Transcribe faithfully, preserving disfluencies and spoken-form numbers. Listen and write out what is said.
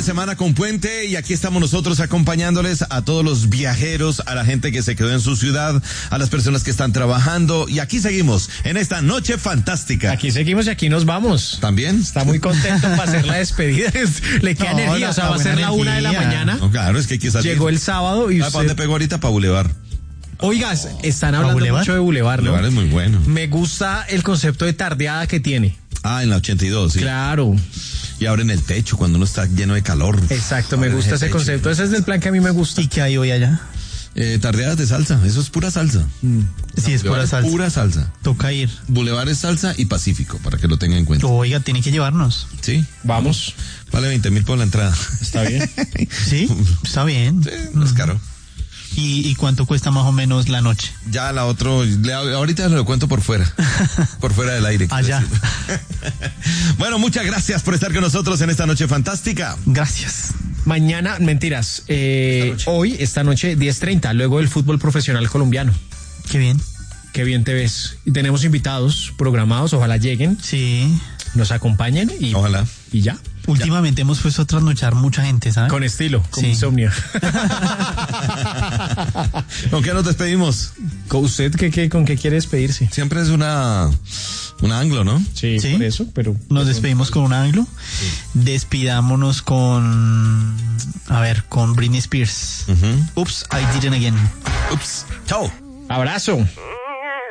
semana con puente y aquí estamos nosotros acompañándoles a todos los viajeros, a la gente que se quedó en su ciudad, a las personas que están trabajando y aquí seguimos en esta noche fantástica. Aquí seguimos y aquí nos vamos. ¿También? Está muy contento para hacer la despedida. Le queda no, energía, la, o sea, va a ser la una de la mañana. No, claro, es que hay que salir. Llegó el sábado y usted... ¿Para dónde pegó ahorita? Para Boulevard. Oigas, están hablando Boulevard? mucho de Boulevard, ¿no? Boulevard es muy bueno. Me gusta el concepto de tardeada que tiene. Ah, en la ochenta y dos, sí. Claro. Y abren el techo cuando uno está lleno de calor. Exacto, me gusta ese concepto. Ese es el plan que a mí me gusta. ¿Y qué hay hoy allá? Eh, tardeadas de salsa, eso es pura salsa. Mm. Sí, es pura salsa. Pura salsa. Toca ir. Boulevard es salsa y Pacífico, para que lo tengan en cuenta. Oiga, tiene que llevarnos. Sí. Vamos. Vale veinte mil por la entrada. Está bien. Sí, está bien. Sí, no es caro. ¿Y, ¿Y cuánto cuesta más o menos la noche? Ya la otro, le, ahorita lo cuento por fuera, por fuera del aire. Allá. Bueno, muchas gracias por estar con nosotros en esta noche fantástica. Gracias. Mañana, mentiras, eh, esta hoy, esta noche, diez treinta, luego el fútbol profesional colombiano. Qué bien. Qué bien te ves. Y tenemos invitados programados, ojalá lleguen. Sí. Nos acompañen y, ojalá. Y ya. Últimamente ya. hemos puesto a trasnochar mucha gente, ¿sabes? Con estilo, con sí. insomnio. ¿Con qué nos despedimos? ¿Con usted qué, qué, con qué quiere despedirse? Siempre es una, un anglo, ¿no? Sí, sí, por eso, pero... Nos despedimos con un anglo. Sí. Despidámonos con... A ver, con Britney Spears. Uh-huh. Oops, I did it again. Ups, chao. Abrazo.